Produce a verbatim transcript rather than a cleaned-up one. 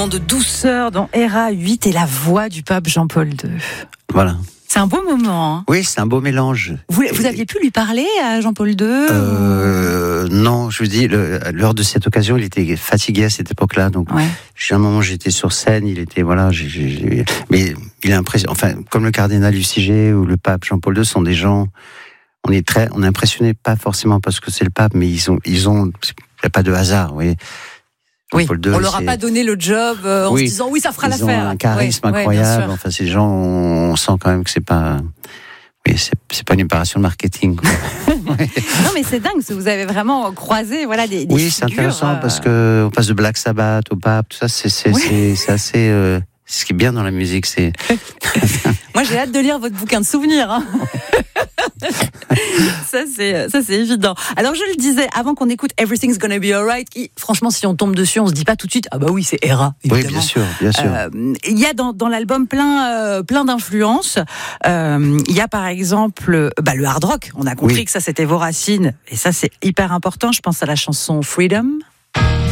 moment de douceur dans R A huit et la voix du pape Jean-Paul deux. Voilà. C'est un beau moment. Hein. Oui, c'est un beau mélange. Vous, vous aviez pu lui parler à Jean-Paul deux euh, Non, je vous dis, le, lors de cette occasion, il était fatigué à cette époque-là. Donc, ouais. j'ai un moment, j'étais sur scène, il était, voilà, j'ai, j'ai, mais il a impressionné, enfin, comme le cardinal Luciger ou le pape Jean-Paul deux sont des gens, on est très, on est impressionné, pas forcément parce que c'est le pape, mais ils ont, ils ont, il n'y a pas de hasard, vous voyez. Oui, deux, on leur a c'est... pas donné le job euh, en oui, se disant oui, ça fera ils l'affaire. Ils ont un charisme oui, incroyable. Oui, enfin, ces gens, on sent quand même que c'est pas, oui, c'est, c'est pas une opération de marketing. Quoi. Ouais. Non, mais c'est dingue, parce que vous avez vraiment croisé, voilà, des, des oui, figures. C'est intéressant euh... parce que on passe de Black Sabbath au pape, tout ça, c'est, c'est, oui. c'est, c'est assez. Euh... Ce qui est bien dans la musique, c'est. Moi, j'ai hâte de lire votre bouquin de souvenirs. Hein. ça, c'est, ça, c'est évident. Alors, je le disais, avant qu'on écoute Everything's Gonna Be Alright, qui, franchement, si on tombe dessus, on se dit pas tout de suite, ah bah oui, c'est R A, évidemment. Oui, bien sûr, bien sûr. Il euh, y a dans, dans l'album plein, euh, plein d'influences. Il euh, y a, par exemple, bah, le hard rock. On a compris oui. que ça, c'était vos racines. Et ça, c'est hyper important. Je pense à la chanson Freedom.